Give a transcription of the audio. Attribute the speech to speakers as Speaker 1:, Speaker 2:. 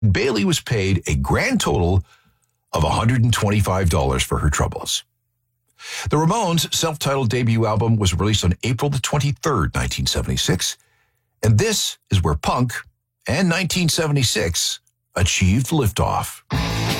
Speaker 1: Bailey was paid a grand total of $125 for her troubles. The Ramones' self-titled debut album was released on April the 23rd, 1976, and this is where punk and 1976 achieved liftoff.